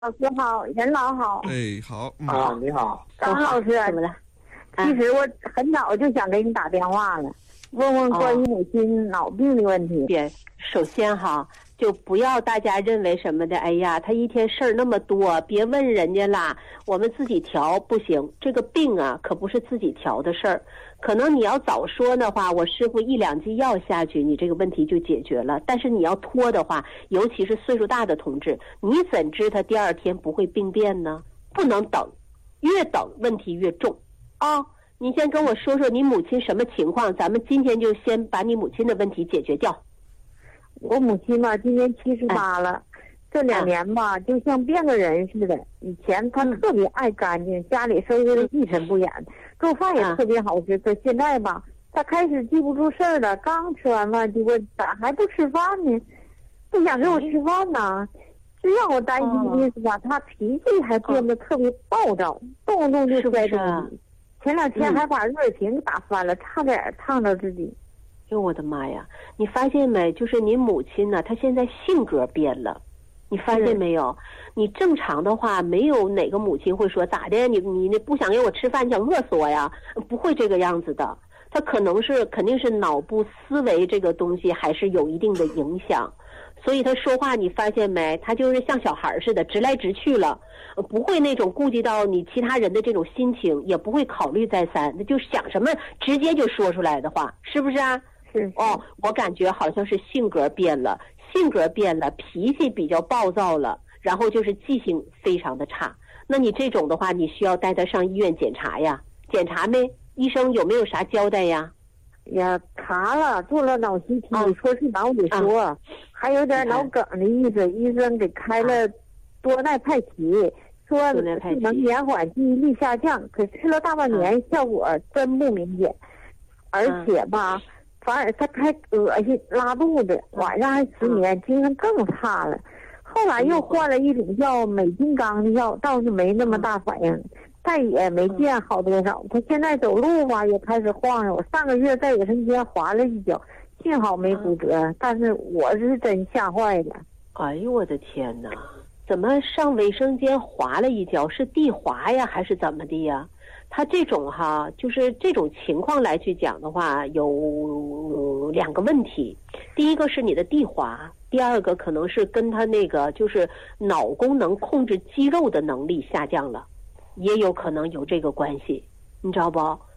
老师好，人老好。 哎，好， 啊，你好， 张老师， 怎么了？ 其实我很早就想给你打电话了，问问关于母亲脑病的问题。 别，首先哈，就不要大家认为什么的，哎呀，他一天事儿那么多，别问人家啦，我们自己调不行。这个病啊，可不是自己调的事儿。可能你要早说的话，我师傅1、2剂药下去，你这个问题就解决了。但是你要拖的话，尤其是岁数大的同志，你怎知他第2天不会病变呢？不能等，越等问题越重啊！你先跟我说说你母亲什么情况，咱们今天就先把你母亲的问题解决掉。 我母亲吧，今年78了，这2年吧，就像变个人似的。以前她特别爱干净，家里收拾的一尘不染，做饭也特别好吃。可现在吧，她开始记不住事儿了，刚吃完饭就问咋还不吃饭呢？不想给我吃饭呢？最让我担心的是吧，她脾气还变得特别暴躁，动不动就摔东西。前2天还把热水瓶打翻了，差点烫着自己。 哟，我的妈呀！你发现没？就是您母亲呢，她现在性格变了，你发现没有？你正常的话，没有哪个母亲会说咋的？你不想给我吃饭，你想饿死我呀？不会这个样子的。她肯定是脑部思维这个东西还是有一定的影响，所以她说话你发现没？她就是像小孩似的，直来直去了，不会那种顾及到你其他人的这种心情，也不会考虑再三，那就想什么直接就说出来的话，是不是啊？ 是哦，我感觉好像是性格变了，脾气比较暴躁了，然后就是记性非常的差。那你这种的话，你需要带他上医院检查呀？检查没？医生有没有啥交代呀？ 呀，查了，做了脑 CT，说是脑萎缩，还有点脑梗的意思。医生给开了多奈派奇，说能延缓记忆力下降，可吃了大半年，效果真不明显。而且吧，反而他还恶心、拉肚子，晚上还失眠，精神更差了。后来又换了一种叫美金刚的药，倒是没那么大反应。再也没见好多少。他现在走路吧也开始晃悠。我上个月在卫生间滑了一跤，幸好没骨折，但是我是真吓坏了。 哎呦我的天哪！怎么上卫生间滑了一跤？是地滑呀，还是怎么的呀？他这种就是这种情况来去讲的话，有2个问题。第一个是你的地滑，第2个可能是跟他那个就是脑功能控制肌肉的能力下降了。也有可能有这个关系，你知道不？